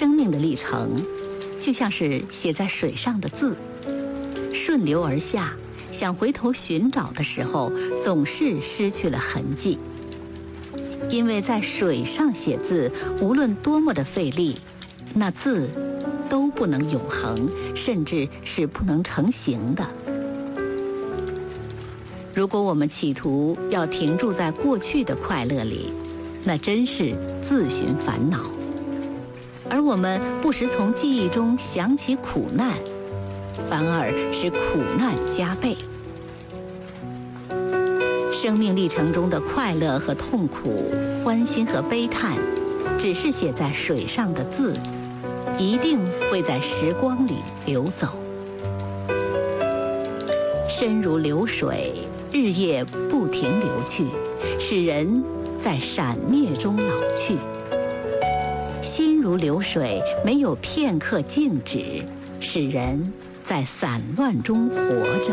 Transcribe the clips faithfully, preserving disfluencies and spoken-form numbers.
生命的历程，就像是写在水上的字，顺流而下，想回头寻找的时候，总是失去了痕迹。因为在水上写字，无论多么的费力，那字都不能永恒，甚至是不能成形的。如果我们企图要停驻在过去的快乐里，那真是自寻烦恼。而我们不时从记忆中想起苦难，反而使苦难加倍。生命历程中的快乐和痛苦，欢欣和悲叹，只是写在水上的字，一定会在时光里流走。身如流水，日夜不停流去，使人在闪灭中老去。心如流水，没有片刻静止，使人在散乱中活着。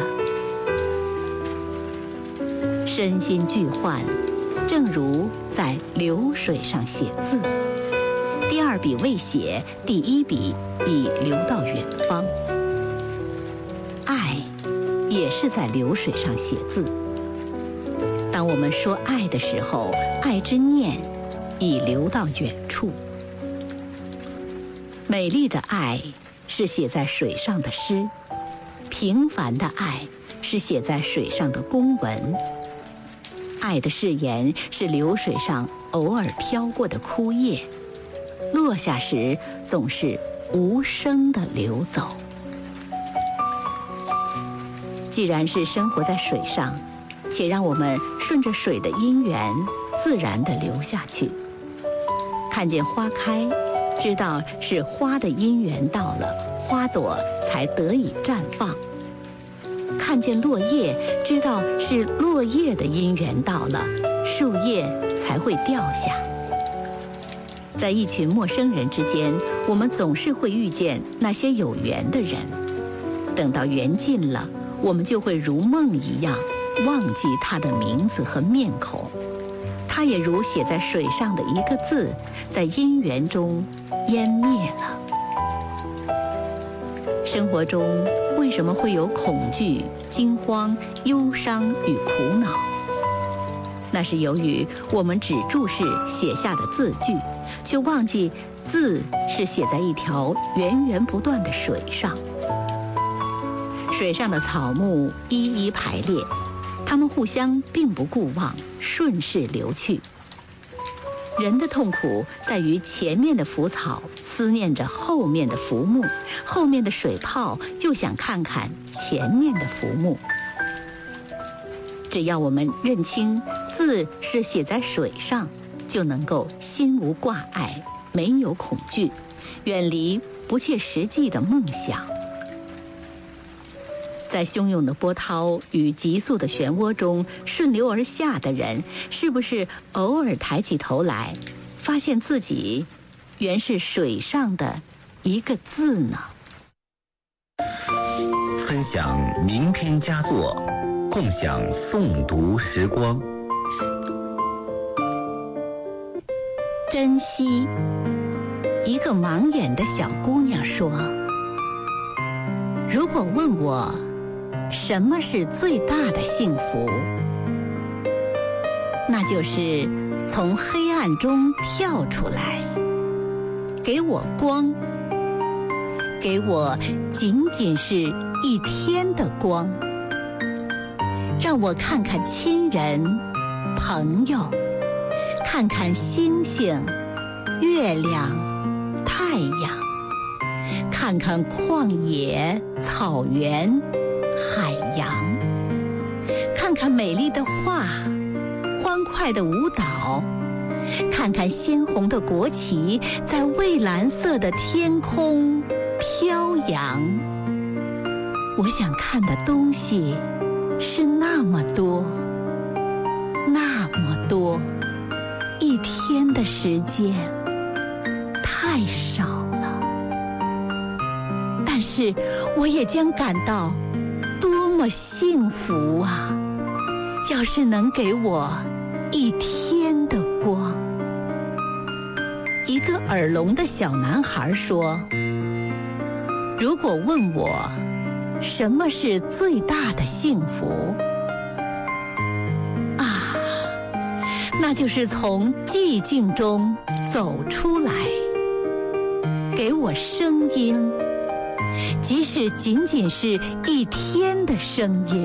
身心俱幻，正如在流水上写字，第二笔未写，第一笔已流到远方。爱也是在流水上写字。当我们说爱的时候，爱之念已流到远处。美丽的爱是写在水上的诗，平凡的爱是写在水上的公文。爱的誓言是流水上偶尔飘过的枯叶，落下时总是无声地流走。既然是生活在水上，且让我们顺着水的因缘，自然地流下去。看见花开，知道是花的因缘到了，花朵才得以绽放。看见落叶，知道是落叶的因缘到了，树叶才会掉下。在一群陌生人之间，我们总是会遇见那些有缘的人。等到缘尽了，我们就会如梦一样忘记他的名字和面孔。他也如写在水上的一个字，在因缘中湮灭了。生活中为什么会有恐惧、惊慌、忧伤与苦恼？那是由于我们只注视写下的字句，却忘记字是写在一条源源不断的水上。水上的草木一一排列，它们互相并不顾望，顺势流去。人的痛苦在于前面的浮草思念着后面的浮木，后面的水泡就想看看前面的浮木。只要我们认清字是写在水上，就能够心无挂碍，没有恐惧，远离不切实际的梦想。在汹涌的波涛与急速的漩涡中顺流而下的人，是不是偶尔抬起头来，发现自己原是水上的一个字呢？ 分享名篇佳作，共享诵读时光。 珍惜。一个盲眼的小姑娘说：如果问我什么是最大的幸福，那就是从黑暗中跳出来，给我光，给我仅仅是一天的光，让我看看亲人、朋友，看看星星、月亮、太阳，看看旷野、草原、海洋，看看美丽的画，欢快的舞蹈，看看鲜红的国旗在蔚蓝色的天空飘扬。我想看的东西是那么多，那么多，一天的时间太少了，但是我也将感到多么幸福啊！要是能给我一天的光， 一个耳聋的小男孩说：如果问我什么是最大的幸福啊，那就是从寂静中走出来，给我声音，即使仅仅是一天的声音，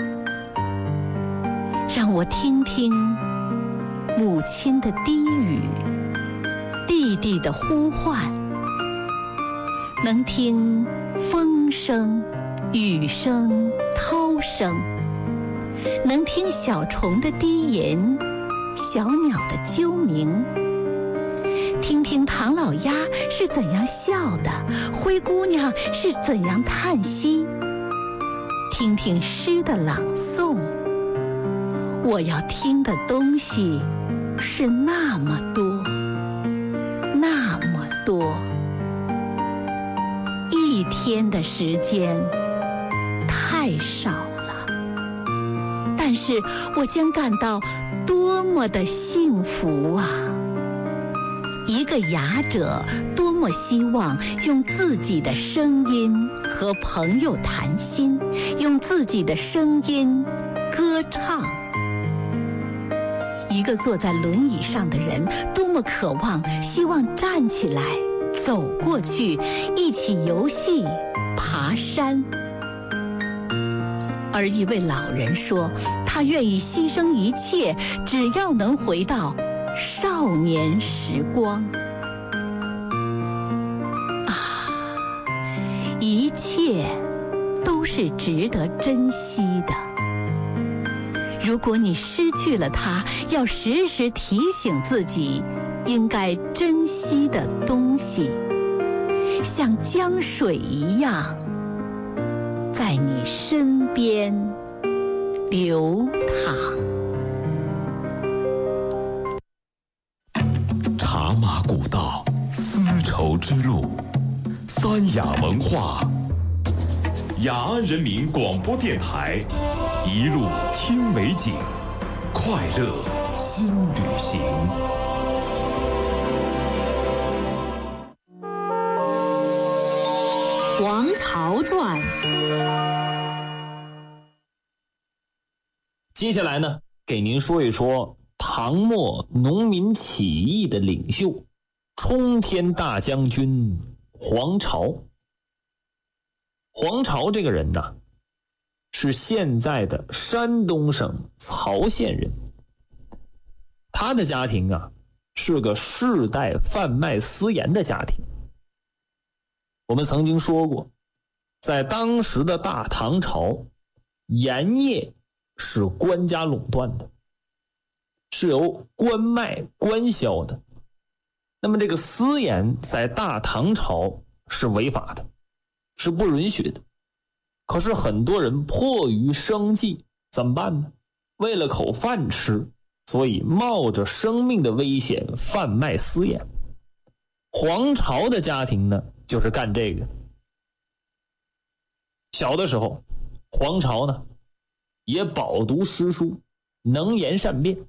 让我听听母亲的低语，弟弟的呼唤，能听风声、雨声、涛声，能听小虫的低吟，小鸟的啾鸣，听听唐老鸭是怎样笑的，灰姑娘是怎样叹息，听听诗的朗诵。我要听的东西是那么多，那么多。一天的时间太少了，但是我将感到多么的幸福啊！一个哑者多么希望用自己的声音和朋友谈心，用自己的声音歌唱。一个坐在轮椅上的人多么渴望希望站起来走过去，一起游戏爬山。而一位老人说，他愿意牺牲一切，只要能回到少年时光。啊，一切都是值得珍惜的。如果你失去了它，要时时提醒自己应该珍惜的东西，像江水一样在你身边流淌。 茶马古道，丝绸之路，三雅文化，雅安人民广播电台，一路听美景，快乐新旅行。 《黄巢传》， 接下来呢，给您说一说唐末农民起义的领袖，冲天大将军黄巢。黄巢这个人呢，是现在的山东省曹县人。他的家庭啊，是个世代贩卖私盐的家庭。我们曾经说过，在当时的大唐朝，盐业是官家垄断的，是由官卖官销的。那么这个私盐在大唐朝是违法的，是不允许的。可是很多人迫于生计，怎么办呢？为了口饭吃，所以冒着生命的危险贩卖私盐。黄巢的家庭呢，就是干这个。小的时候，黄巢呢也饱读诗书，能言善辩，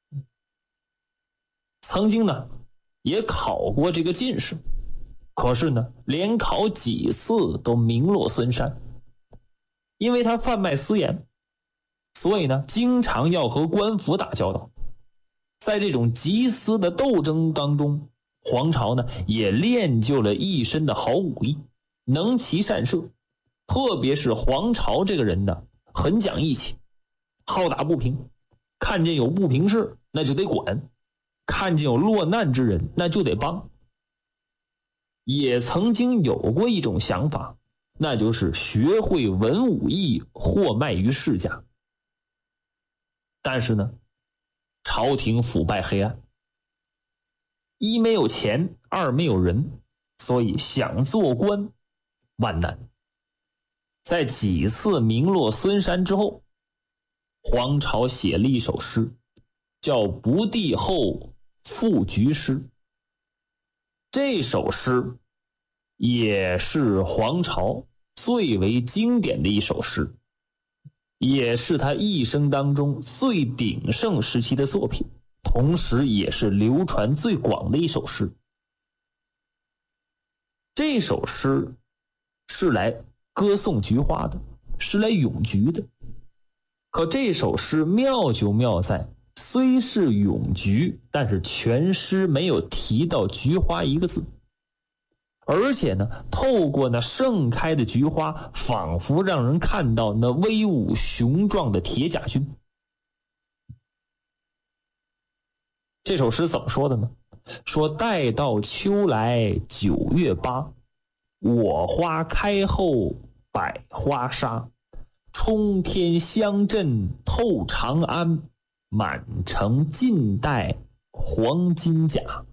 曾经呢也考过这个进士，可是呢连考几次都名落孙山。因为他贩卖私盐，所以呢经常要和官府打交道。在这种缉私的斗争当中，黄巢呢也练就了一身的好武艺，能骑善射。特别是黄巢这个人呢，很讲义气，好打不平，看见有不平事那就得管，看见有落难之人那就得帮。也曾经有过一种想法，那就是学会文武艺，货卖于世家。但是呢，朝廷腐败黑暗，一没有钱，二没有人，所以想做官万难。在几次名落孙山之后，黄巢写了一首诗，叫《不第后赋菊诗》。这首诗也是黄巢最为经典的一首诗，也是他一生当中最鼎盛时期的作品，同时也是流传最广的一首诗， 这首诗是来歌颂菊花的，是来咏菊的。可这首诗妙就妙在，虽是咏菊，但是全诗没有提到菊花一个字。而且呢，透过那盛开的菊花，仿佛让人看到那威武雄壮的铁甲军。这首诗怎么说的呢？说待到秋来九月八，我花开后百花杀，冲天香阵透长安，满城尽带黄金甲。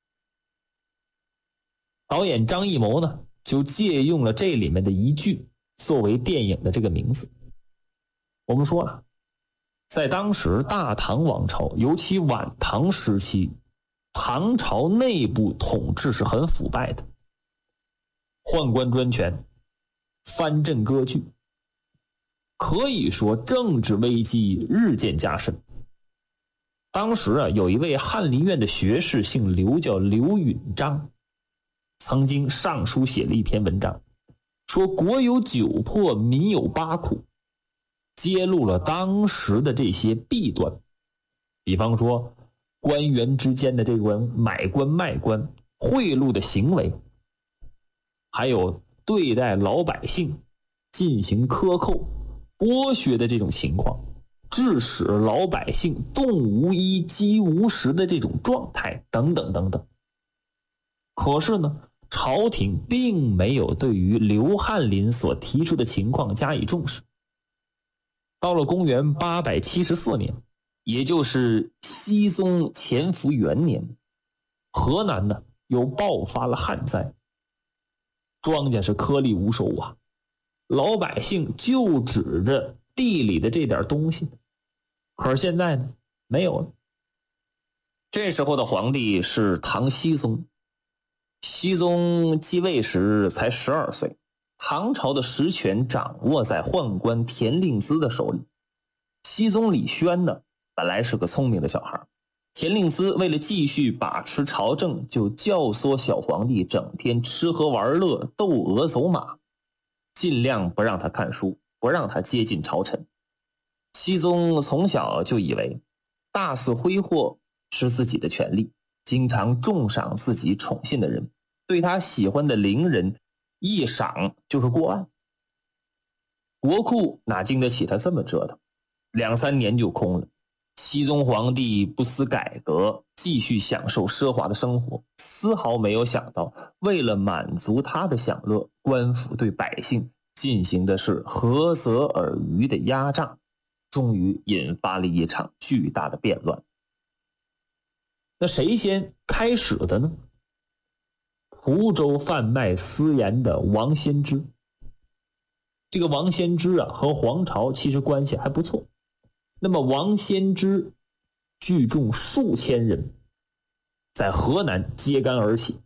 导演张艺谋呢，就借用了这里面的一句作为电影的这个名字。我们说了，在当时大唐王朝，尤其晚唐时期，唐朝内部统治是很腐败的，宦官专权，藩镇割据，可以说政治危机日渐加深。当时啊，有一位翰林院的学士姓刘，叫刘允章，曾经上书写了一篇文章，说国有九破，民有八苦，揭露了当时的这些弊端。比方说官员之间的这种买官卖官、贿赂的行为，还有对待老百姓进行克扣、剥削的这种情况，致使老百姓冻无衣、饥无食的这种状态等等等等。可是呢，朝廷并没有对于刘翰林所提出的情况加以重视。到了公元八百七十四年，也就是熹宗乾伏元年，河南呢又爆发了旱灾，庄稼是颗粒无收啊，老百姓就指着地里的这点东西。可是现在呢，没有了。这时候的皇帝是唐僖宗，熹宗继位时才十二岁，唐朝的实权掌握在宦官田令孜的手里。熹宗李轩呢，本来是个聪明的小孩，田令孜为了继续把持朝政，就教唆小皇帝整天吃喝玩乐、斗鹅走马，尽量不让他看书，不让他接近朝臣。熹宗从小就以为大肆挥霍是自己的权利，经常重赏自己宠信的人，对他喜欢的伶人一赏就是过万。国库哪经得起他这么折腾，两三年就空了。熹宗皇帝不思改革，继续享受奢华的生活，丝毫没有想到，为了满足他的享乐，官府对百姓进行的是何泽尔虞的压榨，终于引发了一场巨大的变乱。那谁先开始的呢？蒲州贩卖私盐的王先知。这个王先知啊，和黄巢其实关系还不错。那么王先知聚众数千人，在河南揭竿而起，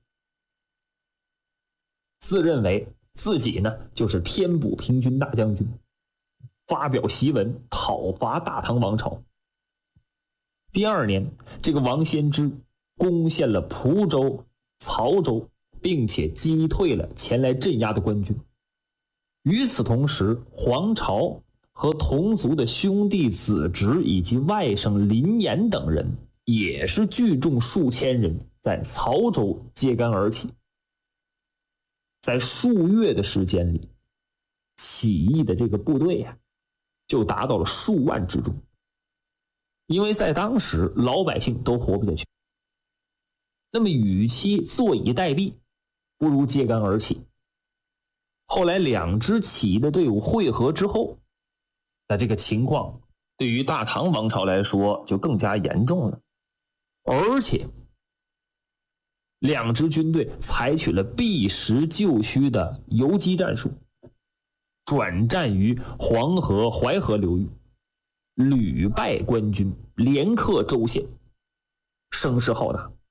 自认为自己呢就是天补平均大将军，发表檄文讨伐大唐王朝。第二年，这个王先知攻陷了蒲州、曹州，并且击退了前来镇压的官军。与此同时，黄巢和同族的兄弟子侄以及外甥林岩等人也是聚众数千人，在曹州揭竿而起。在数月的时间里，起义的这个部队呀、啊，就达到了数万之众。因为在当时老百姓都活不下去，那么与其坐以待毙，不如揭竿而起。后来两支起义的队伍汇合之后，那这个情况对于大唐王朝来说就更加严重了，而且两支军队采取了避实就虚的游击战术，转战于黄河、淮河流域，屡败官军，连克州县，声势浩大。